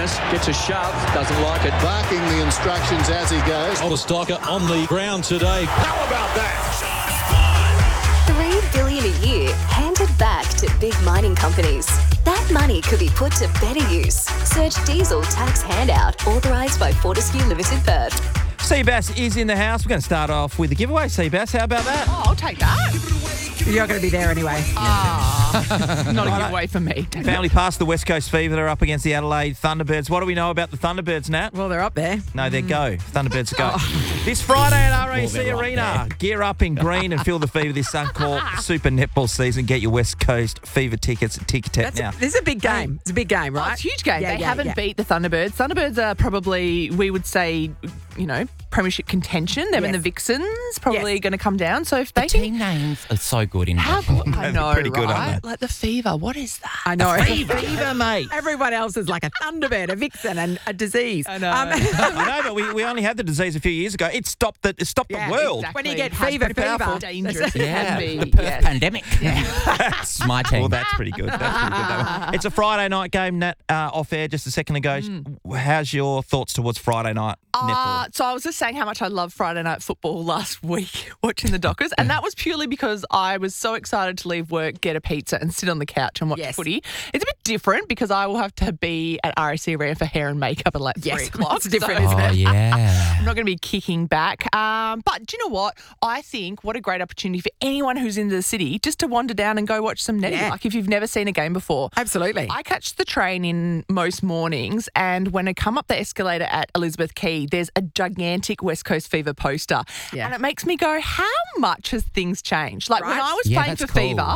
Dennis gets a shove, doesn't like it. Barking the instructions as he goes. Stalker on the ground today. How about that? $3 billion a year handed back to big mining companies. That money could be put to better use. Search diesel tax handout authorised by Fortescue Limited Perth. Seabass is in the house. We're going to start off with the giveaway. Seabass, how about that? Oh, I'll take that. You're going to be there anyway. Not a giveaway for me. Family past the West Coast Fever. They're up against the Adelaide Thunderbirds. What do we know about the Thunderbirds, Nat? Well, they're up there. No, they're go. Thunderbirds go. This Friday at RAC Arena, gear up in green and feel the fever this Suncorp Super Netball season. Get your West Coast Fever tickets at Ticketek now. This is a big game. It's a big game, right? Oh, it's a huge game. They haven't beat the Thunderbirds. Thunderbirds are probably, we would say, premiership contention. Them and the Vixens probably going to come down. So if they team names are so good in how good, I know, pretty good, right? aren't they? Like the Fever. What is that? I know. Fever, mate. Everyone else is like a Thunderbird, a Vixen, and a disease. I know. I know, but we only had the disease a few years ago. It stopped the world. Exactly. When you get Has fever, been powerful, dangerous. Yeah, It the can be. Perth pandemic. That's my team. Well, that's pretty good. That one. It's a Friday night game, Nat, off air just a second ago. How's your thoughts towards Friday night netball? So I was just saying how much I love Friday night football last week watching the Dockers, and that was purely because I was so excited to leave work, get a pizza and sit on the couch and watch footy. It's a bit different because I will have to be at RAC Arena for hair and makeup at 3 o'clock. It's different, isn't it? Oh, yeah. I'm not going to be kicking back. But do you know what? I think what a great opportunity for anyone who's in the city just to wander down and go watch some netting. Yeah. Like if you've never seen a game before. Absolutely. I catch the train in most mornings, and when I come up the escalator at Elizabeth Quay, there's a gigantic West Coast Fever poster. Yeah. And it makes me go, how much has things changed? Like when Right. I was Yeah, playing for that's cool. Fever,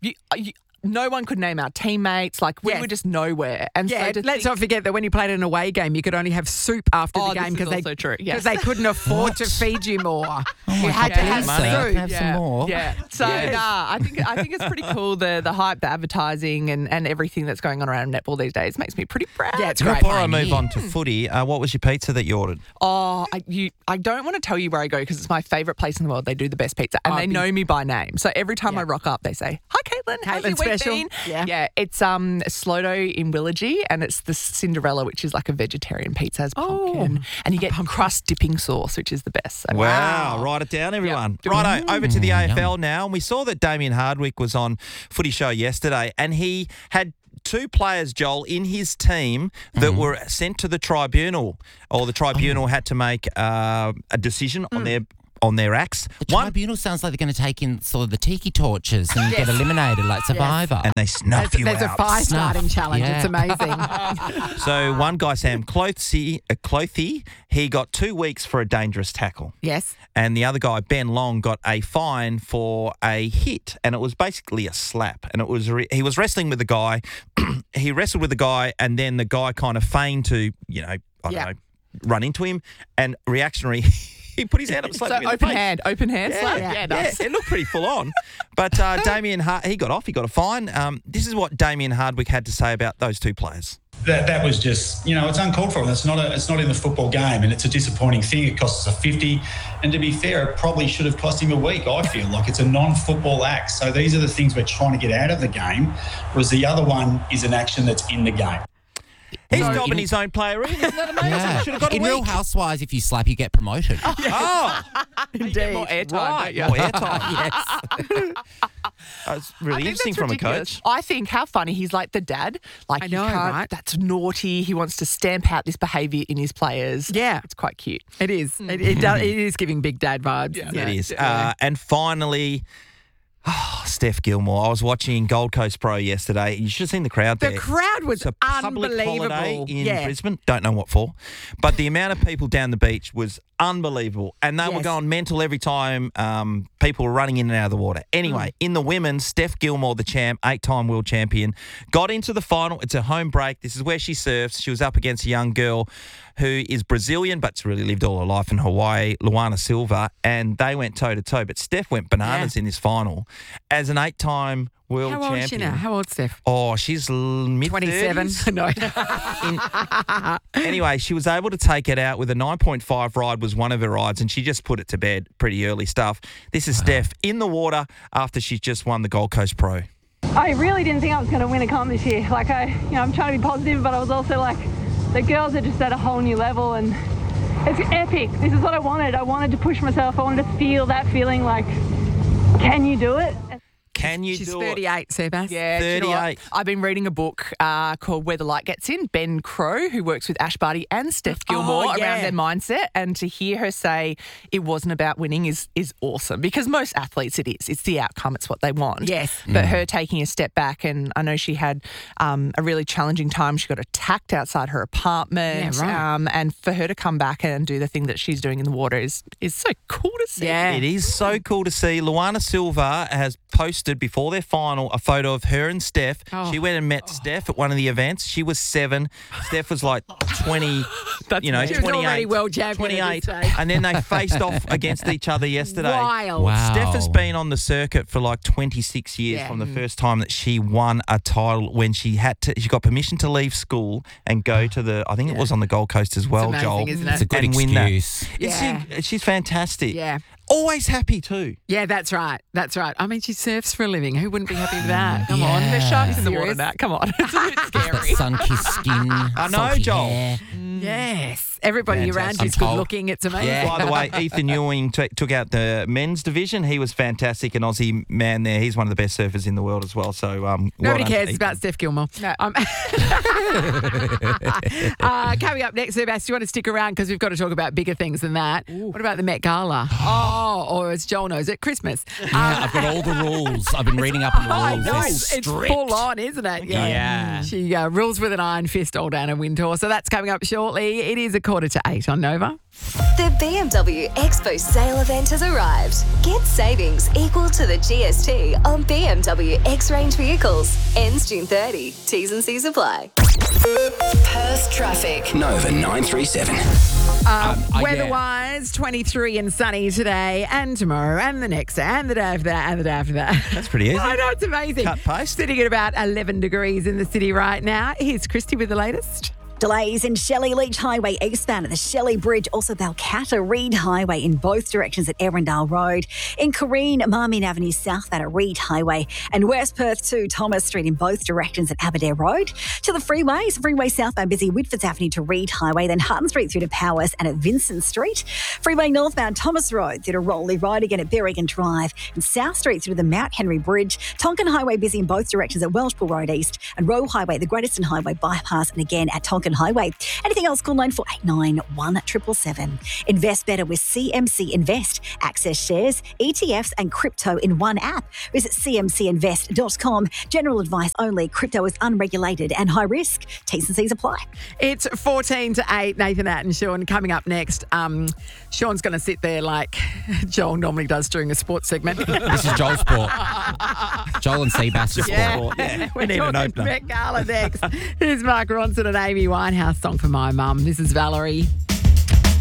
no one could name our teammates. Like we Yes. were just nowhere. And Yeah, so let's not forget that when you played an away game, you could only have soup after the game this is also true. Yes. because they couldn't afford to feed you more. You had to have money. soup. Have some more. Yeah. So I think it's pretty cool the hype, the advertising and everything that's going on around netball these days makes me pretty proud. Yeah, it's great. Before I move on to footy, what was your pizza that you ordered? Oh, I don't want to tell you where I go because it's my favourite place in the world. They do the best pizza and they know me by name. So every time I rock up, they say, "Hi, Caitlin. How's your Caitlin week special. been?" Yeah. It's Slodo in Willagee, and it's the Cinderella, which is like a vegetarian pizza, has pumpkin, and you get crust dipping sauce, which is the best. So Wow. Write it down, everyone. Righto, over to the AFL now. And we saw that Damien Hardwick was on Footy Show yesterday, and he had two players, Joel, in his team that were sent to the tribunal, or the tribunal had to make a decision on their acts. The tribunal sounds like they're going to take in sort of the tiki torches and get eliminated like Survivor. And they snuff you There's out. a fire starting challenge. Yeah. It's amazing. So one guy, Sam Clothy, he got 2 weeks for a dangerous tackle. Yes. And the other guy, Ben Long, got a fine for a hit, and it was basically a slap. And it was he was wrestling with the guy. He wrestled with the guy, and then the guy kind of feigned to, I don't know, run into him, and reactionary. He put his hand up, slapped him in the face. open hand slap. Yeah, nice. it looked pretty full on. But Damien, he got off. He got a fine. This is what Damien Hardwick had to say about those two players. That was just, it's uncalled for. It's not in the football game, and it's a disappointing thing. It cost us a 50, and to be fair, it probably should have cost him a week. I feel like it's a non-football act. So these are the things we're trying to get out of the game, whereas the other one is an action that's in the game. He's dobbing his own player in. Isn't that amazing? Yeah. Should have got a In week. Real Housewives, if you slap, you get promoted. Oh, Indeed. More airtime, right. don't you? More airtime. Yes. That's really interesting from a coach. I think how funny he's like the dad. Like I know, you can't, right? That's naughty. He wants to stamp out this behaviour in his players. Yeah. It's quite cute. It is. It is giving big dad vibes. Yeah. It is. And finally, Steph Gilmore. I was watching Gold Coast Pro yesterday. You should have seen the crowd there. The crowd was It's a public unbelievable. holiday in Brisbane. Don't know what for. But the amount of people down the beach was unbelievable. And they were going mental every time people were running in and out of the water. Anyway, in the women's, Steph Gilmore, the champ, 8-time world champion, got into the final. It's a home break. This is where she serves. She was up against a young girl who is Brazilian but's really lived all her life in Hawaii, Luana Silva, and they went toe-to-toe. But Steph went bananas in this final as an 8-time world How champion. old is she now? How old, Steph? Oh, she's mid-30s. 27. No. Anyway, she was able to take it out with a 9.5 ride was one of her rides, and she just put it to bed. Pretty early stuff. This is Steph in the water after she's just won the Gold Coast Pro. I really didn't think I was going to win a comp this year. Like I'm trying to be positive, but I was also like, the girls are just at a whole new level, and it's epic. This is what I wanted. I wanted to push myself. I wanted to feel that feeling like, can you do it? Can you She's do it? 38, Sebas. Yeah, do you know what? 38. I've been reading a book called Where the Light Gets In. Ben Crow, who works with Ash Barty and Steph Gilmore around their mindset, and to hear her say it wasn't about winning is awesome, because most athletes it is. It's the outcome. It's what they want. Yes. But her taking a step back, and I know she had a really challenging time. She got attacked outside her apartment. Yeah, right. And for her to come back and do the thing that she's doing in the water is so cool to see. Yeah. It is so cool to see. Luana Silva has posted before their final a photo of her and Steph. Oh. She went and met Steph at one of the events. She was 7. Steph was like 20, That's you know, amazing. She was 28. already world champion at this 28. stage. And then they faced off against each other yesterday. Wild. Wow. Steph has been on the circuit for like 26 years Yeah. from the first time that she won a title, when she got permission to leave school and go to I think it was on the Gold Coast as well, amazing, Joel. isn't it? It's a good and win that. excuse. Yeah. She's fantastic. Yeah. Always happy too. Yeah, that's right. That's right. I mean, she surfs for a living. Who wouldn't be happy with that? Come on. There's sharks in the Serious? water now. Come on. It's a bit scary. Sun-kissed skin. I know, salty Joel. hair. Yes. Everybody around Fantastic. you's I'm good told. looking. It's amazing. Yeah. By the way, Ethan Ewing took out the men's division. He was fantastic, an Aussie man there. He's one of the best surfers in the world as well. So well Nobody done to cares Ethan. about Steph Gilmore. No. Coming up next, Sebas, you want to stick around because we've got to talk about bigger things than that. What about the Met Gala? Or as Joel knows it, Christmas. Yeah, I've got all the rules. I've been reading up on the I rules. know, They're it's strict. full on, isn't it? Yeah. She rules with an iron fist, old Anna Wintour. So that's coming up shortly. It is 7:45 on Nova. The BMW Expo sale event has arrived. Get savings equal to the GST on BMW X-Range vehicles. Ends June 30. T's and C's apply. Perth traffic. Nova 937. Weather-wise, 23 and sunny today and tomorrow and the next day and the day after that and the day after that. That's pretty easy. I know, it's amazing. Cut paste. Sitting at about 11 degrees in the city right now. Here's Christy with the latest. Delays in Shelley Leach Highway eastbound at the Shelley Bridge, also Balcatta Reed Highway in both directions at Erindale Road. In Careen, Marmion Avenue southbound at Reed Highway, and West Perth to Thomas Street in both directions at Aberdare Road. To the freeways, freeway southbound busy Whitfords Avenue to Reed Highway, then Hutton Street through to Powers and at Vincent Street. Freeway northbound Thomas Road through to Rowley Road again at Berrigan Drive, and South Street through to the Mount Henry Bridge. Tonkin Highway busy in both directions at Welshpool Road East, and Roe Highway, the Great Eastern Highway bypass, and again at Tonkin Highway. Anything else, call 9489 1777. Invest better with CMC Invest. Access shares, ETFs and crypto in one app. Visit cmcinvest.com. General advice only. Crypto is unregulated and high risk. T's and C's apply. It's 14 to 8. Nathan Att and Sean coming up next. Sean's going to sit there like Joel normally does during a sports segment. This is Joel's sport. Joel and Seabass is sport. Yeah. We're We need an talking opener. Met Gala next. Here's Mark Ronson and Amy Winehouse song for my mum. This is Valerie.